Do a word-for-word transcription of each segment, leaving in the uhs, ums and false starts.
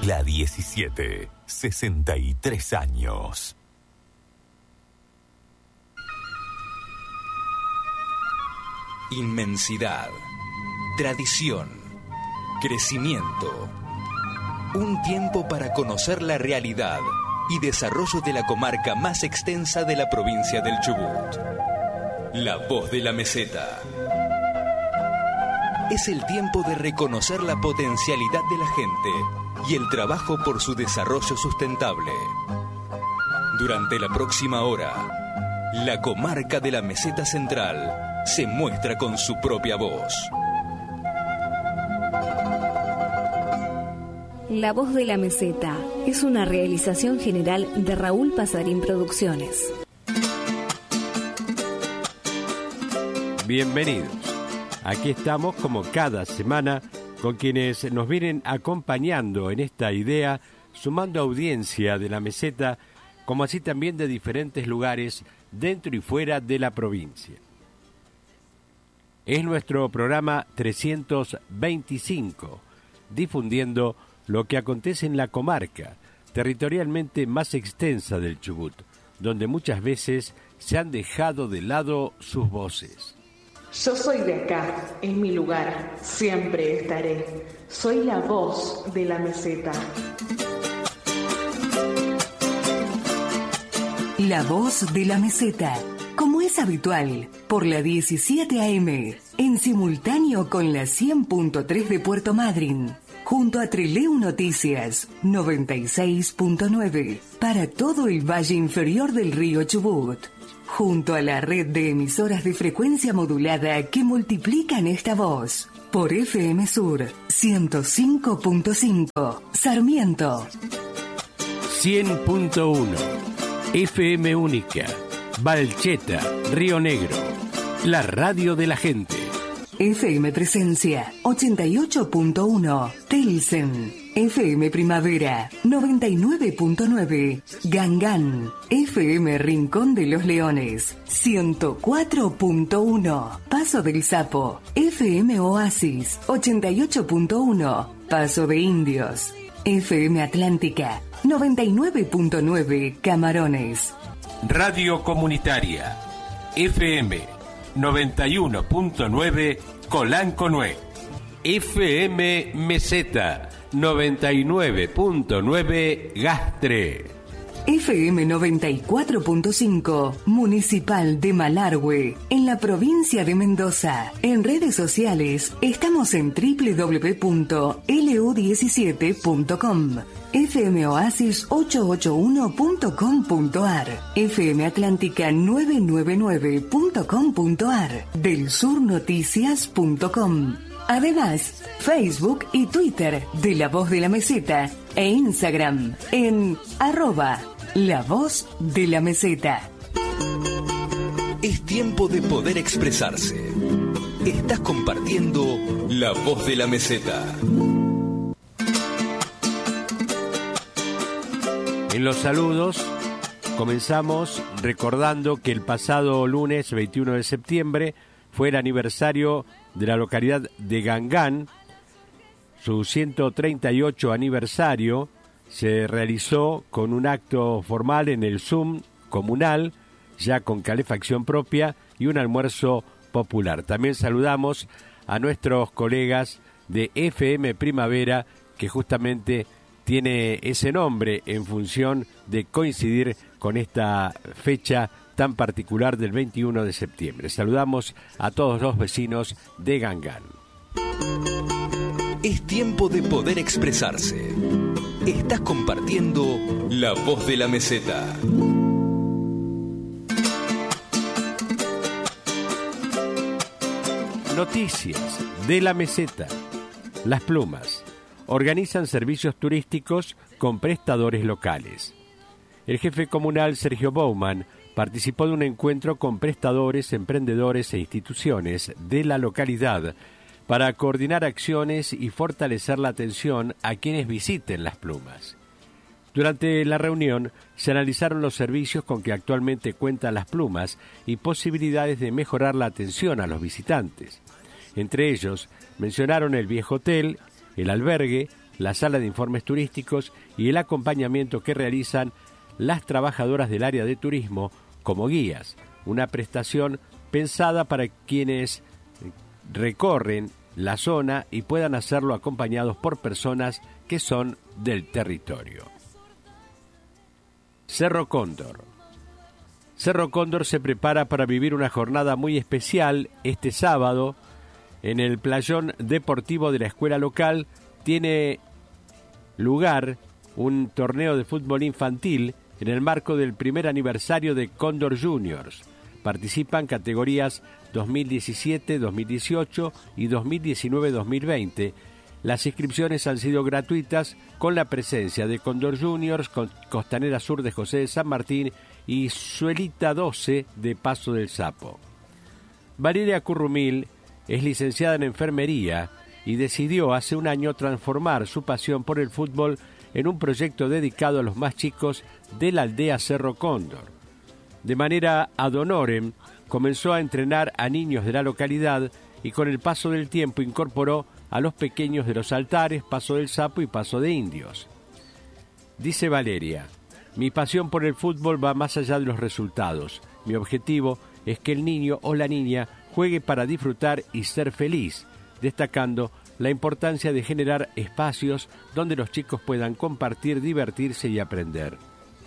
La diecisiete, sesenta y tres años. Inmensidad, tradición, crecimiento. Un tiempo para conocer la realidad y desarrollo de la comarca más extensa de la provincia del Chubut. La Voz de la Meseta. Es el tiempo de reconocer la potencialidad de la gente y el trabajo por su desarrollo sustentable. Durante la próxima hora, la comarca de la Meseta Central se muestra con su propia voz. La Voz de la Meseta es una realización general de Raúl Pasarín Producciones. Bienvenidos. Aquí estamos como cada semana con quienes nos vienen acompañando en esta idea, sumando audiencia de la Meseta, como así también de diferentes lugares dentro y fuera de la provincia. Es nuestro programa trescientos veinticinco, difundiendo lo que acontece en la comarca, territorialmente más extensa del Chubut, donde muchas veces se han dejado de lado sus voces. Yo soy de acá, es mi lugar, siempre estaré. Soy la voz de la Meseta. La Voz de la Meseta, como es habitual, por la diecisiete A M, en simultáneo con la cien punto tres de Puerto Madryn, junto a Treleu Noticias noventa y seis punto nueve, para todo el valle inferior del río Chubut, junto a la red de emisoras de frecuencia modulada que multiplican esta voz, por F M Sur ciento cinco punto cinco, Sarmiento, cien punto uno, F M Única, Valcheta, Río Negro, la radio de la gente. F M Presencia ochenta y ocho punto uno, Telsen, F M Primavera noventa y nueve punto nueve, Gangán, F M Rincón de los Leones ciento cuatro punto uno, Paso del Sapo, F M Oasis ochenta y ocho punto uno, Paso de Indios, F M Atlántica noventa y nueve punto nueve, Camarones. Radio Comunitaria, F M noventa y uno punto nueve, Colanconué. F M Meseta noventa y nueve punto nueve, Gastre. F M noventa y cuatro punto cinco, Municipal de Malargüe, en la provincia de Mendoza. En redes sociales estamos en doble u doble u doble u punto L U diecisiete punto com, F M Oasis ochocientos ochenta y uno punto com punto a r, F M Atlántica novecientos noventa y nueve punto com punto a r, del sur noticias punto com. Además, Facebook y Twitter de La Voz de la Meseta e Instagram en arroba La Voz de la Meseta. Es tiempo de poder expresarse. Estás compartiendo La Voz de la Meseta. En los saludos comenzamos recordando que el pasado lunes veintiuno de septiembre fue el aniversario de la localidad de Gangán. Su ciento treinta y ocho aniversario se realizó con un acto formal en el Zoom comunal, ya con calefacción propia y un almuerzo popular. También saludamos a nuestros colegas de F M Primavera, que justamente tiene ese nombre en función de coincidir con esta fecha tan particular del veintiuno de septiembre. Saludamos a todos los vecinos de Gangán. Es tiempo de poder expresarse. Estás compartiendo La Voz de la Meseta. Noticias de la Meseta. Las Plumas organizan servicios turísticos con prestadores locales. El jefe comunal Sergio Bowman participó de un encuentro con prestadores, emprendedores e instituciones de la localidad para coordinar acciones y fortalecer la atención a quienes visiten Las Plumas. Durante la reunión se analizaron los servicios con que actualmente cuentan Las Plumas y posibilidades de mejorar la atención a los visitantes. Entre ellos mencionaron el viejo hotel, el albergue, la sala de informes turísticos y el acompañamiento que realizan las trabajadoras del área de turismo como guías, una prestación pensada para quienes recorren la zona y puedan hacerlo acompañados por personas que son del territorio. Cerro Cóndor. Cerro Cóndor se prepara para vivir una jornada muy especial este sábado en el playón deportivo de la escuela local. Tiene lugar un torneo de fútbol infantil en el marco del primer aniversario de Cóndor Juniors. Participan categorías dos mil diecisiete, dos mil dieciocho y dos mil diecinueve, dos mil veinte. Las inscripciones han sido gratuitas con la presencia de Cóndor Juniors, Costanera Sur de José de San Martín y Suelita doce de Paso del Sapo. Valeria Currumil es licenciada en enfermería y decidió hace un año transformar su pasión por el fútbol en un proyecto dedicado a los más chicos de la aldea Cerro Cóndor. De manera ad honorem, comenzó a entrenar a niños de la localidad y con el paso del tiempo incorporó a los pequeños de los Altares, Paso del Sapo y Paso de Indios. Dice Valeria: mi pasión por el fútbol va más allá de los resultados. Mi objetivo es que el niño o la niña juegue para disfrutar y ser feliz, destacando la importancia de generar espacios donde los chicos puedan compartir, divertirse y aprender.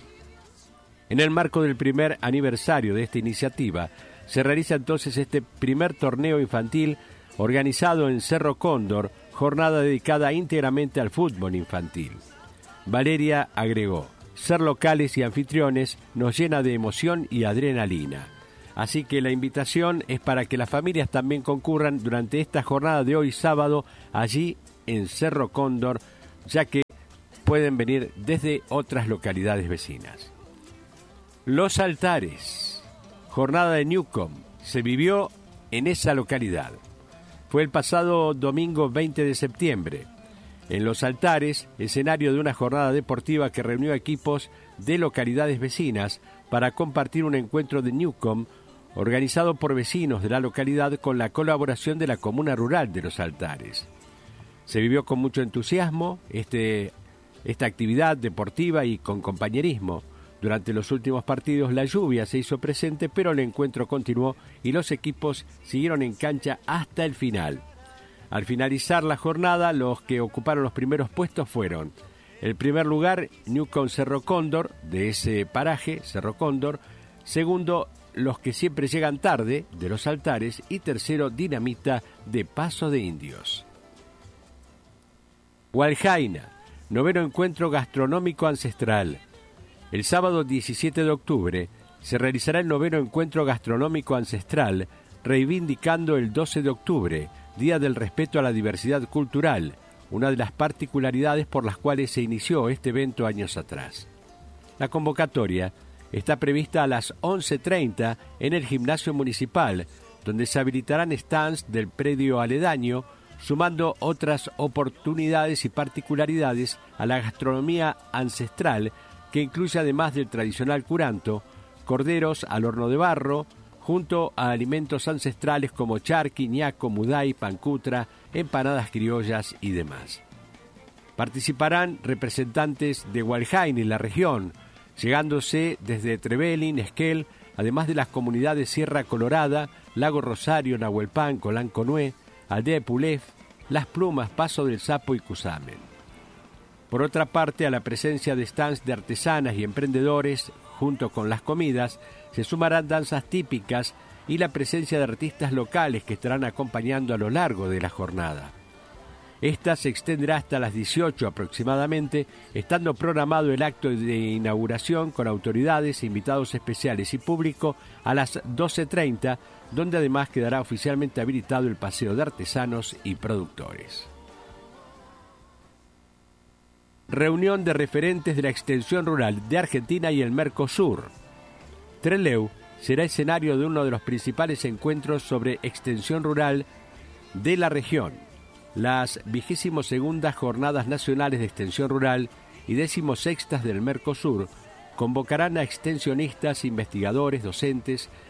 En el marco del primer aniversario de esta iniciativa, se realiza entonces este primer torneo infantil organizado en Cerro Cóndor, jornada dedicada íntegramente al fútbol infantil. Valeria agregó: ser locales y anfitriones nos llena de emoción y adrenalina. Así que la invitación es para que las familias también concurran durante esta jornada de hoy sábado allí en Cerro Cóndor, ya que pueden venir desde otras localidades vecinas. Los Altares, jornada de Newcom, se vivió en esa localidad. Fue el pasado domingo veinte de septiembre. En Los Altares, escenario de una jornada deportiva que reunió equipos de localidades vecinas para compartir un encuentro de Newcom organizado por vecinos de la localidad con la colaboración de la Comuna Rural de Los Altares. Se vivió con mucho entusiasmo este, esta actividad deportiva y con compañerismo. Durante los últimos partidos la lluvia se hizo presente, pero el encuentro continuó y los equipos siguieron en cancha hasta el final. Al finalizar la jornada, los que ocuparon los primeros puestos fueron: el primer lugar, Newcom Cerro Cóndor, de ese paraje, Cerro Cóndor; segundo, los que siempre llegan tarde, de Los Altares; y tercero, Dinamita, de Paso de Indios. Hualjaina, noveno encuentro gastronómico ancestral. El sábado diecisiete de octubre se realizará el noveno encuentro gastronómico ancestral, reivindicando el doce de octubre, Día del Respeto a la Diversidad Cultural, una de las particularidades por las cuales se inició este evento años atrás. La convocatoria está prevista a las once treinta en el gimnasio municipal, donde se habilitarán stands del predio aledaño, sumando otras oportunidades y particularidades a la gastronomía ancestral, que incluye, además del tradicional curanto, corderos al horno de barro, junto a alimentos ancestrales como charqui, ñaco, muday, pancutra, empanadas criollas y demás. Participarán representantes de Hualjaina y la región, llegándose desde Trevelin, Esquel, además de las comunidades Sierra Colorada, Lago Rosario, Nahuelpan, Colanconué, Aldea de Pulef, Las Plumas, Paso del Sapo y Cusamen. Por otra parte, a la presencia de stands de artesanas y emprendedores, junto con las comidas, se sumarán danzas típicas y la presencia de artistas locales que estarán acompañando a lo largo de la jornada. Esta se extenderá hasta las dieciocho aproximadamente, estando programado el acto de inauguración con autoridades, invitados especiales y público a las doce treinta, donde además quedará oficialmente habilitado el paseo de artesanos y productores. Reunión de referentes de la extensión rural de Argentina y el Mercosur. Trelew será escenario de uno de los principales encuentros sobre extensión rural de la región, las vigésimo segundas Jornadas Nacionales de Extensión Rural y decimosextas del Mercosur convocarán a extensionistas, investigadores, docentes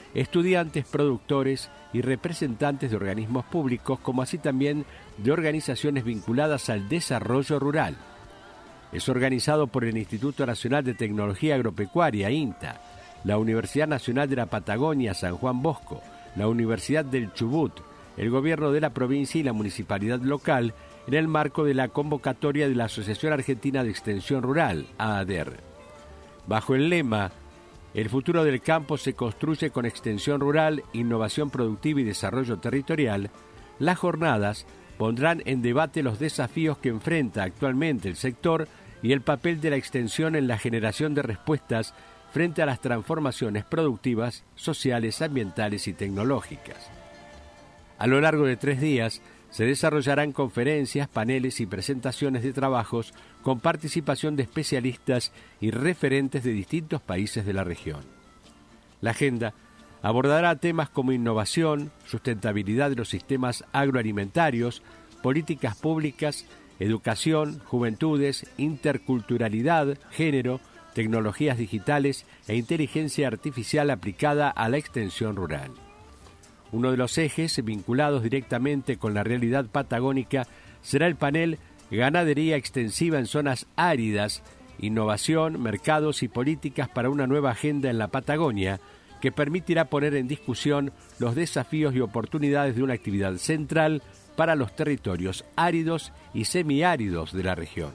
estudiantes, productores y representantes de organismos públicos, como así también de organizaciones vinculadas al desarrollo rural. Es organizado por el Instituto Nacional de Tecnología Agropecuaria, INTA, la Universidad Nacional de la Patagonia, San Juan Bosco, la Universidad del Chubut, el gobierno de la provincia y la municipalidad local, en el marco de la convocatoria de la Asociación Argentina de Extensión Rural, AADER. Bajo el lema "El futuro del campo se construye con extensión rural, innovación productiva y desarrollo territorial", las jornadas pondrán en debate los desafíos que enfrenta actualmente el sector y el papel de la extensión en la generación de respuestas frente a las transformaciones productivas, sociales, ambientales y tecnológicas. A lo largo de tres días se desarrollarán conferencias, paneles y presentaciones de trabajos con participación de especialistas y referentes de distintos países de la región. La agenda abordará temas como innovación, sustentabilidad de los sistemas agroalimentarios, políticas públicas, educación, juventudes, interculturalidad, género, tecnologías digitales e inteligencia artificial aplicada a la extensión rural. Uno de los ejes vinculados directamente con la realidad patagónica será el panel Ganadería extensiva en zonas áridas, innovación, mercados y políticas para una nueva agenda en la Patagonia, que permitirá poner en discusión los desafíos y oportunidades de una actividad central para los territorios áridos y semiáridos de la región.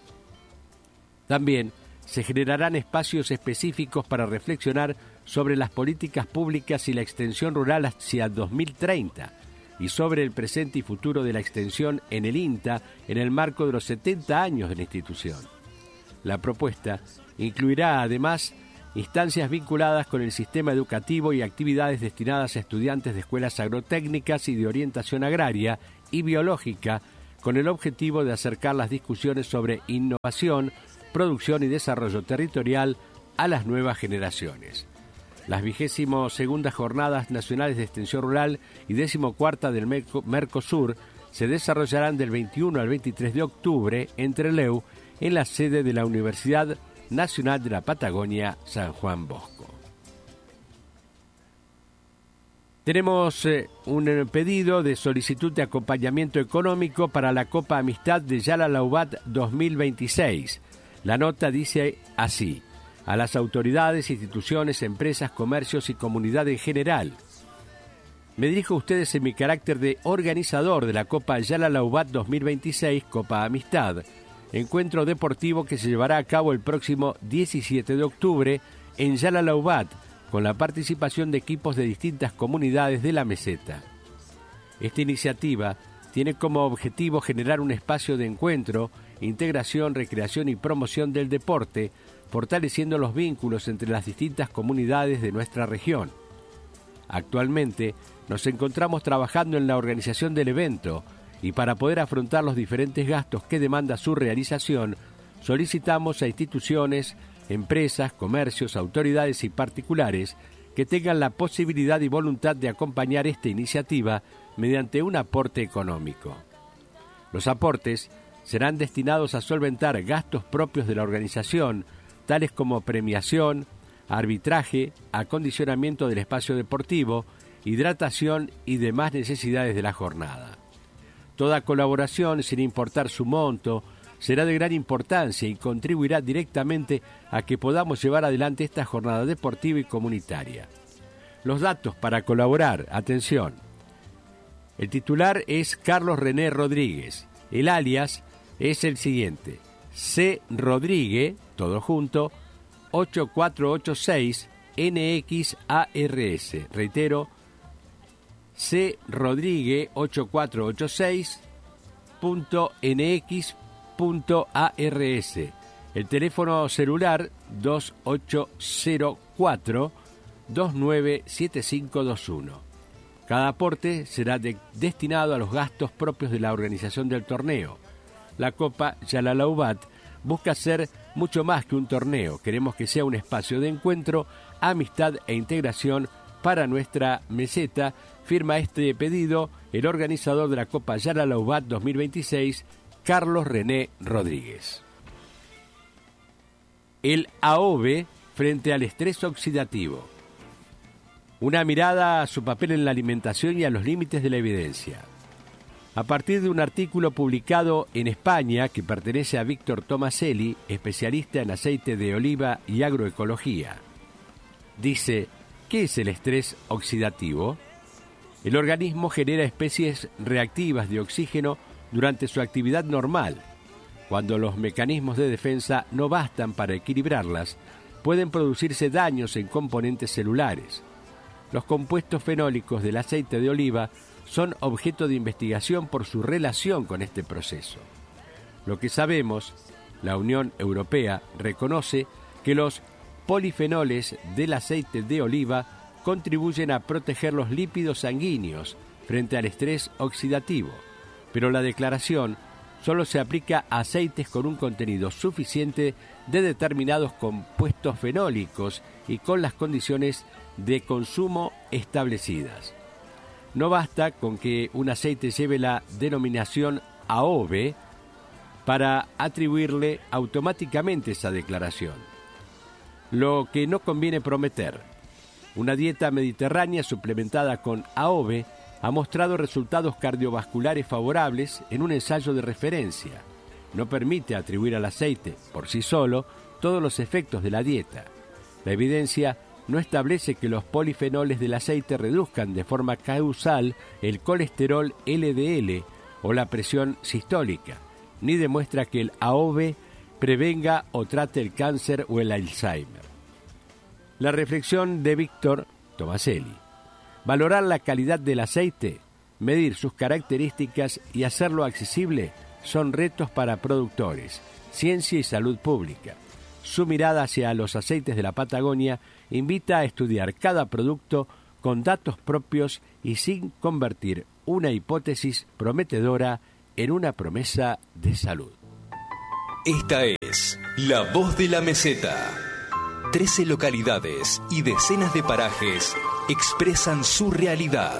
También se generarán espacios específicos para reflexionar sobre las políticas públicas y la extensión rural hacia dos mil treinta y sobre el presente y futuro de la extensión en el INTA en el marco de los setenta años de la institución. La propuesta incluirá además instancias vinculadas con el sistema educativo y actividades destinadas a estudiantes de escuelas agrotécnicas y de orientación agraria y biológica, con el objetivo de acercar las discusiones sobre innovación, producción y desarrollo territorial a las nuevas generaciones. Las vigésimos segundas Jornadas Nacionales de Extensión Rural y decimocuarta del Mercosur se desarrollarán del veintiuno al veintitrés de octubre en Trelew, en la sede de la Universidad Nacional de la Patagonia, San Juan Bosco. Tenemos eh, un pedido de solicitud de acompañamiento económico para la Copa Amistad de Yalalaubat dos mil veintiséis. La nota dice así: a las autoridades, instituciones, empresas, comercios y comunidad en general. Me dirijo a ustedes en mi carácter de organizador de la Copa Yalalaubat dos mil veintiséis, Copa Amistad, encuentro deportivo que se llevará a cabo el próximo diecisiete de octubre en Yalalaubat, con la participación de equipos de distintas comunidades de la meseta. Esta iniciativa tiene como objetivo generar un espacio de encuentro, integración, recreación y promoción del deporte, fortaleciendo los vínculos entre las distintas comunidades de nuestra región. Actualmente nos encontramos trabajando en la organización del evento y para poder afrontar los diferentes gastos que demanda su realización, solicitamos a instituciones, empresas, comercios, autoridades y particulares que tengan la posibilidad y voluntad de acompañar esta iniciativa mediante un aporte económico. Los aportes serán destinados a solventar gastos propios de la organización, tales como premiación, arbitraje, acondicionamiento del espacio deportivo, hidratación y demás necesidades de la jornada. Toda colaboración, sin importar su monto, será de gran importancia y contribuirá directamente a que podamos llevar adelante esta jornada deportiva y comunitaria. Los datos para colaborar, atención. El titular es Carlos René Rodríguez. El alias es el siguiente: C. Rodríguez, todo junto, ocho cuatro ocho seis N X A R S. Reitero, C. Rodríguez ocho cuatro ocho seis punto N X punto A R S. El teléfono celular dos ocho cero cuatro dos nueve siete cinco dos uno. Cada aporte será de, destinado a los gastos propios de la organización del torneo. La Copa Yalalaubat busca ser mucho más que un torneo. Queremos que sea un espacio de encuentro, amistad e integración para nuestra meseta. Firma este pedido el organizador de la Copa Yalalaubat dos mil veintiséis, Carlos René Rodríguez. El A O V E frente al estrés oxidativo. Una mirada a su papel en la alimentación y a los límites de la evidencia. A partir de un artículo publicado en España que pertenece a Víctor Tomaselli, especialista en aceite de oliva y agroecología. Dice, ¿qué es el estrés oxidativo? El organismo genera especies reactivas de oxígeno durante su actividad normal. Cuando los mecanismos de defensa no bastan para equilibrarlas, pueden producirse daños en componentes celulares. Los compuestos fenólicos del aceite de oliva son objeto de investigación por su relación con este proceso. Lo que sabemos, la Unión Europea reconoce que los polifenoles del aceite de oliva contribuyen a proteger los lípidos sanguíneos frente al estrés oxidativo, pero la declaración solo se aplica a aceites con un contenido suficiente de determinados compuestos fenólicos y con las condiciones de consumo establecidas. No basta con que un aceite lleve la denominación A O V para atribuirle automáticamente esa declaración. Lo que no conviene prometer. Una dieta mediterránea suplementada con A O V ha mostrado resultados cardiovasculares favorables en un ensayo de referencia. No permite atribuir al aceite, por sí solo, todos los efectos de la dieta. La evidencia no establece que los polifenoles del aceite reduzcan de forma causal el colesterol L D L o la presión sistólica, ni demuestra que el A O V prevenga o trate el cáncer o el Alzheimer. La reflexión de Víctor Tomaselli. Valorar la calidad del aceite, medir sus características y hacerlo accesible son retos para productores, ciencia y salud pública. Su mirada hacia los aceites de la Patagonia invita a estudiar cada producto con datos propios y sin convertir una hipótesis prometedora en una promesa de salud. Esta es La Voz de la Meseta. Trece localidades y decenas de parajes expresan su realidad.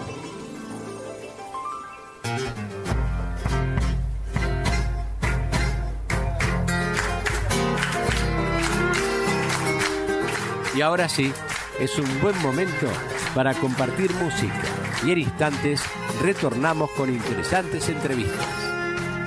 Y ahora sí, es un buen momento para compartir música y en instantes retornamos con interesantes entrevistas.